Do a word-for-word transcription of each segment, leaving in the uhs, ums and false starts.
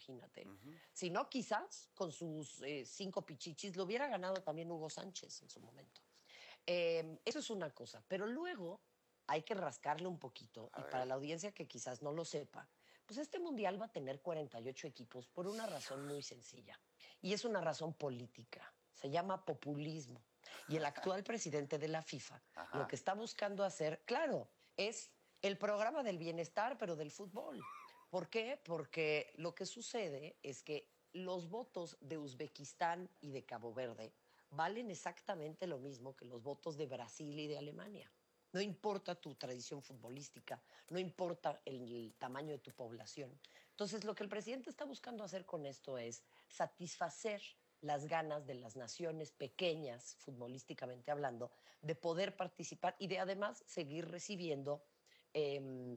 imagínate. Ujú. Si no, quizás con sus eh, cinco pichichis lo hubiera ganado también Hugo Sánchez en su momento. Eh, eso es una cosa, pero luego hay que rascarle un poquito A y para ver. la audiencia que quizás no lo sepa, pues este mundial va a tener cuarenta y ocho equipos por una razón muy sencilla y es una razón política, se llama populismo. Y el actual presidente de la FIFA lo Ajá. que está buscando hacer, claro, es el programa del bienestar, pero del fútbol. ¿Por qué? Porque lo que sucede es que los votos de Uzbekistán y de Cabo Verde valen exactamente lo mismo que los votos de Brasil y de Alemania. No importa tu tradición futbolística, no importa el, el tamaño de tu población. Entonces, lo que el presidente está buscando hacer con esto es satisfacer las ganas de las naciones pequeñas, futbolísticamente hablando, de poder participar y de además seguir recibiendo eh,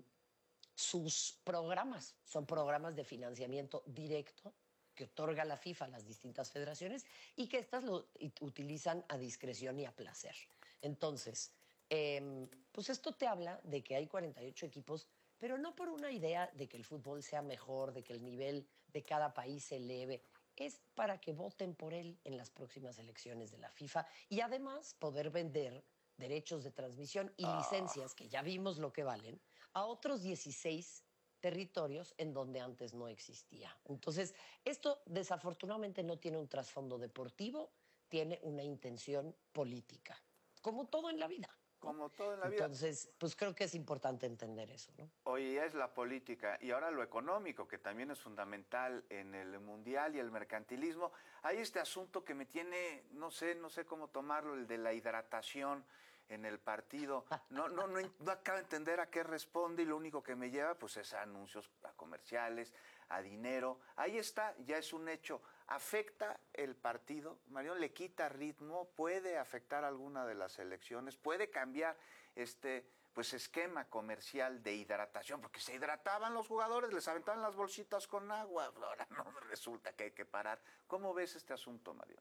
sus programas. Son programas de financiamiento directo que otorga la FIFA a las distintas federaciones y que éstas lo utilizan a discreción y a placer. Entonces, eh, pues esto te habla de que hay cuarenta y ocho equipos, pero no por una idea de que el fútbol sea mejor, de que el nivel de cada país se eleve. Es para que voten por él en las próximas elecciones de la FIFA y además poder vender derechos de transmisión y Ah, licencias, que ya vimos lo que valen, a otros dieciséis territorios en donde antes no existía. Entonces, esto desafortunadamente no tiene un trasfondo deportivo, tiene una intención política, como todo en la vida, ¿no? como todo en la vida. Entonces, pues creo que es importante entender eso, ¿no? Hoy es la política y ahora lo económico, que también es fundamental en el mundial y el mercantilismo. Hay este asunto que me tiene, no sé, no sé cómo tomarlo, el de la hidratación en el partido. No, no, no, no acabo de entender a qué responde y lo único que me lleva pues es a anuncios, a comerciales, a dinero. Ahí está, ya es un hecho. ¿Afecta el partido, Marión? ¿Le quita ritmo? ¿Puede afectar alguna de las elecciones? ¿Puede cambiar este pues esquema comercial de hidratación? Porque se hidrataban los jugadores, les aventaban las bolsitas con agua. Ahora no, resulta que hay que parar. ¿Cómo ves este asunto, Marión?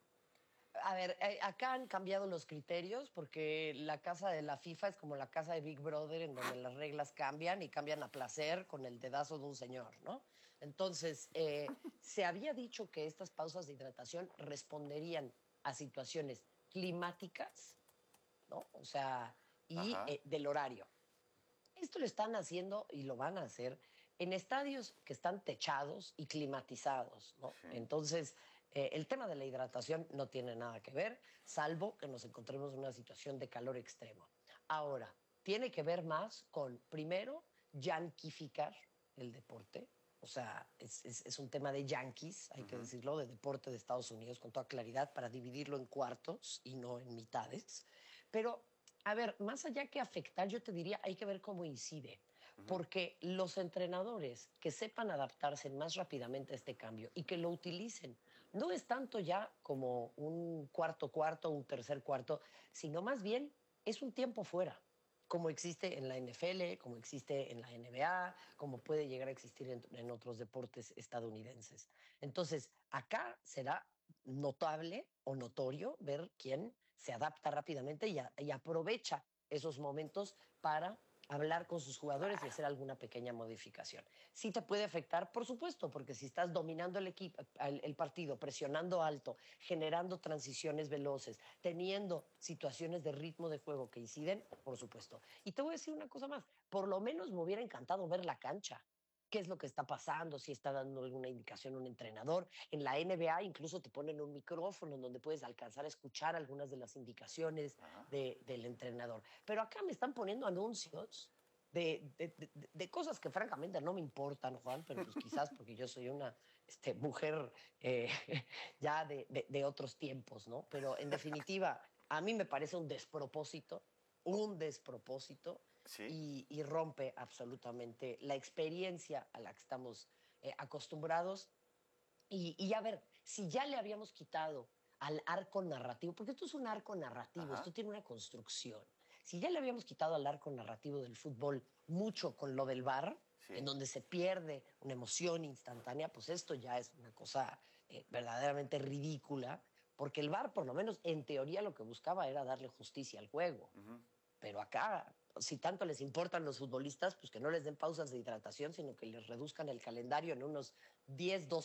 A ver, eh, acá han cambiado los criterios porque la casa de la FIFA es como la casa de Big Brother, en donde las reglas cambian y cambian a placer con el dedazo de un señor, ¿no? Entonces, eh, se había dicho que estas pausas de hidratación responderían a situaciones climáticas, ¿no? O sea, y Ajá. eh, del horario. Esto lo están haciendo y lo van a hacer en estadios que están techados y climatizados, ¿no? Sí. Entonces, eh, el tema de la hidratación no tiene nada que ver, salvo que nos encontremos en una situación de calor extremo. Ahora, tiene que ver más con, primero, yanquificar el deporte. O sea, es, es, es un tema de yanquis, hay que Uh-huh. decirlo, de deporte de Estados Unidos con toda claridad para dividirlo en cuartos y no en mitades. Pero a ver, más allá que afectar, yo te diría, hay que ver cómo incide, Uh-huh. porque los entrenadores que sepan adaptarse más rápidamente a este cambio y que lo utilicen, no es tanto ya como un cuarto cuarto, un tercer cuarto, sino más bien es un tiempo fuera, como existe en la N F L, como existe en la N B A, como puede llegar a existir en, en otros deportes estadounidenses. Entonces, acá será notable o notorio ver quién se adapta rápidamente y, a, y aprovecha esos momentos para hablar con sus jugadores y hacer alguna pequeña modificación. Sí te puede afectar, por supuesto, porque si estás dominando el equipo, el, el partido, presionando alto, generando transiciones veloces, teniendo situaciones de ritmo de juego que inciden, por supuesto. Y te voy a decir una cosa más, por lo menos me hubiera encantado ver la cancha. ¿Qué es lo que está pasando? Si está dando alguna indicación un entrenador. En la N B A incluso te ponen un micrófono en donde puedes alcanzar a escuchar algunas de las indicaciones Ajá. de, del entrenador. Pero acá me están poniendo anuncios de, de, de, de, cosas que francamente no me importan, Juan, pero pues quizás porque yo soy una este, mujer eh, ya de, de, de otros tiempos, ¿no? Pero en definitiva, a mí me parece un despropósito, un despropósito Sí. y, y rompe absolutamente la experiencia a la que estamos eh, acostumbrados. Y, y a ver, si ya le habíamos quitado al arco narrativo, porque esto es un arco narrativo, Ajá. esto tiene una construcción. Si ya le habíamos quitado al arco narrativo del fútbol mucho con lo del V A R, en Sí. donde se pierde una emoción instantánea, pues esto ya es una cosa eh, verdaderamente ridícula, porque el V A R, por lo menos en teoría, lo que buscaba era darle justicia al juego. Uh-huh. Pero acá, si tanto les importan los futbolistas, pues que no les den pausas de hidratación, sino que les reduzcan el calendario en unos diez,